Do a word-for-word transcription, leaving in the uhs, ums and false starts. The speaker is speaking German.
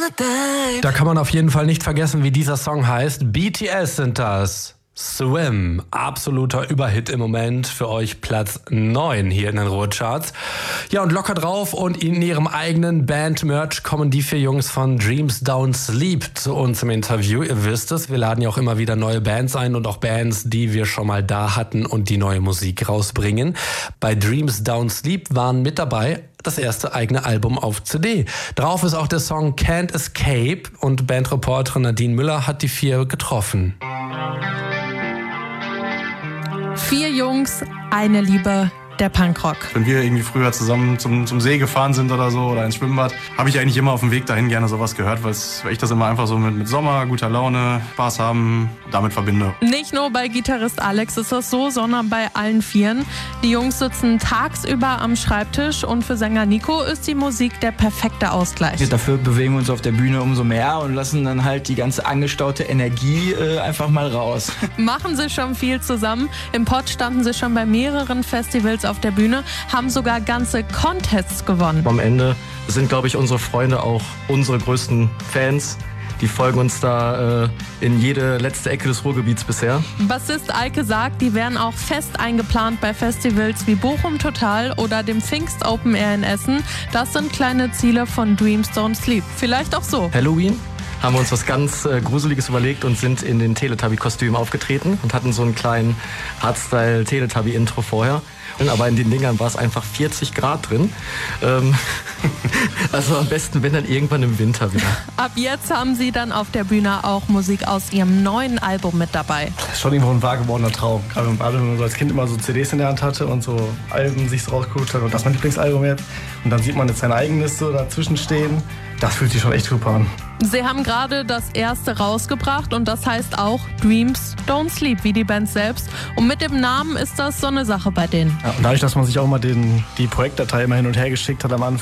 Da kann man auf jeden Fall nicht vergessen, wie dieser Song heißt. B T S sind das. Swim, absoluter Überhit im Moment, für euch Platz neun hier in den Ruhrcharts. Ja, und locker drauf und in ihrem eigenen Band-Merch kommen die vier Jungs von Dreams Don't Sleep zu uns im Interview. Ihr wisst es, wir laden ja auch immer wieder neue Bands ein und auch Bands, die wir schon mal da hatten und die neue Musik rausbringen. Bei Dreams Don't Sleep waren mit dabei das erste eigene Album auf C D. Drauf ist auch der Song Can't Escape und Bandreporterin Nadine Müller hat die vier getroffen. Vier Jungs, eine Liebe, der Punkrock. Wenn wir irgendwie früher zusammen zum, zum See gefahren sind oder so oder ins Schwimmbad, habe ich eigentlich immer auf dem Weg dahin gerne sowas gehört, weil ich das immer einfach so mit, mit Sommer, guter Laune, Spaß haben, damit verbinde. Nicht nur bei Gitarrist Alex ist das so, sondern bei allen Vieren. Die Jungs sitzen tagsüber am Schreibtisch und für Sänger Nico ist die Musik der perfekte Ausgleich. Dafür bewegen wir uns auf der Bühne umso mehr und lassen dann halt die ganze angestaute Energie äh, einfach mal raus. Machen sie schon viel zusammen. Im Pott standen sie schon bei mehreren Festivals auf der Bühne, haben sogar ganze Contests gewonnen. Am Ende sind, glaube ich, unsere Freunde auch unsere größten Fans. Die folgen uns da äh, in jede letzte Ecke des Ruhrgebiets bisher. Bassist Eike sagt, die wären auch fest eingeplant bei Festivals wie Bochum Total oder dem Pfingst Open Air in Essen. Das sind kleine Ziele von Dreams Don't Sleep. Vielleicht auch so. Halloween haben wir uns was ganz äh, Gruseliges überlegt und sind in den Teletubby-Kostümen aufgetreten und hatten so einen kleinen Hardstyle-Teletubby-Intro vorher. Aber in den Dingern war es einfach vierzig Grad drin. Ähm, also am besten, wenn dann irgendwann im Winter wieder. Ab jetzt haben sie dann auf der Bühne auch Musik aus ihrem neuen Album mit dabei. Das ist schon irgendwo ein wahr gewordener Traum. Gerade wenn man so als Kind immer so C Ds in der Hand hatte und so Alben sich so rausgeguckt hat und das ist mein Lieblingsalbum jetzt. Und dann sieht man jetzt sein eigenes so dazwischen stehen. Das fühlt sich schon echt super an. Sie haben gerade das erste rausgebracht und das heißt auch Dreams Don't Sleep, wie die Band selbst. Und mit dem Namen ist das so eine Sache bei denen. Ja, und dadurch, dass man sich auch mal den, die Projektdatei immer hin und her geschickt hat am Anfang,